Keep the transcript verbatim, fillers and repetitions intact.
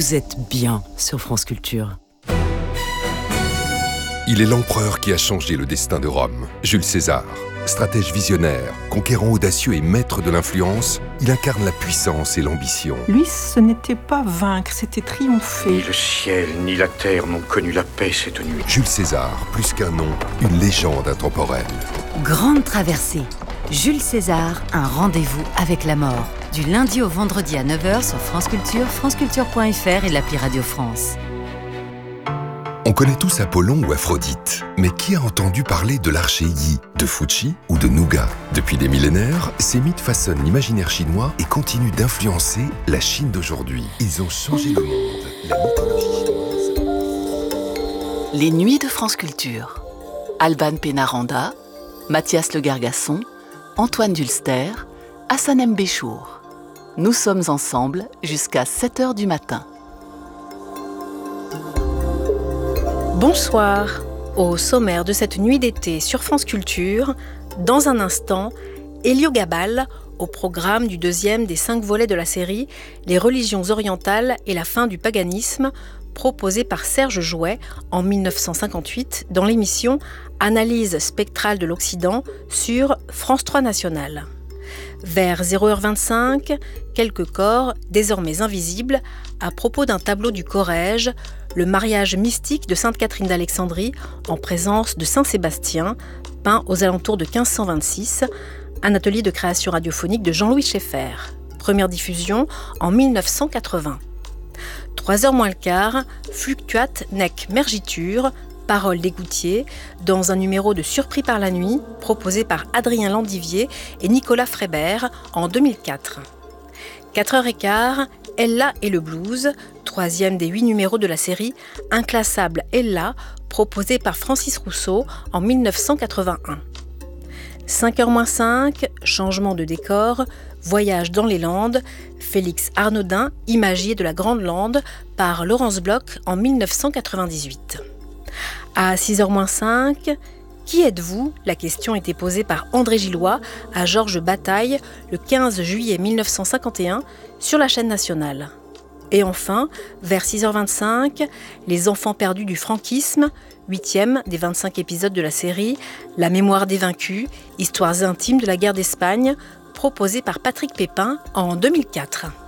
Vous êtes bien sur France Culture. Il est l'empereur qui a changé le destin de Rome, Jules César. Stratège visionnaire, conquérant audacieux et maître de l'influence, il incarne la puissance et l'ambition. Lui, ce n'était pas vaincre, c'était triompher. Ni le ciel, ni la terre n'ont connu la paix cette nuit. Jules César, plus qu'un nom, une légende intemporelle. Grande traversée. Jules César, un rendez-vous avec la mort. Du lundi au vendredi à neuf heures sur France Culture, franceculture point f r et l'appli Radio France. On connaît tous Apollon ou Aphrodite, mais qui a entendu parler de l'archer Yi, de Fuchi ou de Nougat? Depuis des millénaires, ces mythes façonnent l'imaginaire chinois et continuent d'influencer la Chine d'aujourd'hui. Ils ont changé le monde. La mythologie chinoise. Les nuits de France Culture. Alban Pénaranda, Mathias Le Gargasson, Antoine Dulster, Hassanem Béchour. Nous sommes ensemble jusqu'à sept heures du matin. Bonsoir. Au sommaire de cette nuit d'été sur France Culture, dans un instant, Héliogabale, au programme du deuxième des cinq volets de la série Les religions orientales et la fin du paganisme, proposé par Serge Jouet en dix-neuf cent cinquante-huit dans l'émission Analyse spectrale de l'Occident sur France trois National. Vers zéro heure vingt-cinq, quelques corps, désormais invisibles, à propos d'un tableau du Corrège, le mariage mystique de Sainte Catherine d'Alexandrie en présence de Saint Sébastien, peint aux alentours de quinze cent vingt-six, un atelier de création radiophonique de Jean-Louis Schaeffer. Première diffusion en dix-neuf cent quatre-vingts. Trois heures moins le quart, Fluctuat nec mergitur, Paroles d'égoutier, dans un numéro de Surpris par la nuit, proposé par Adrien Landivier et Nicolas Frébert en deux mille quatre. Quatre heures quinze, Ella et le blues, troisième des huit numéros de la série Inclassable Ella, proposé par Francis Rousseau en dix-neuf cent quatre-vingt-un. Cinq heures moins cinq, Changement de décor, Voyage dans les Landes, Félix Arnaudin, imagier de la Grande Lande, par Laurence Bloch en dix-neuf cent quatre-vingt-dix-huit. À six heures moins cinq, Qui êtes-vous ? La question était posée par André Gillois à Georges Bataille le quinze juillet dix-neuf cent cinquante et un sur la chaîne nationale. Et enfin, vers six heures vingt-cinq, Les enfants perdus du franquisme, huitième des vingt-cinq épisodes de la série La mémoire des vaincus, histoires intimes de la guerre d'Espagne, proposée par Patrick Pépin en deux mille quatre.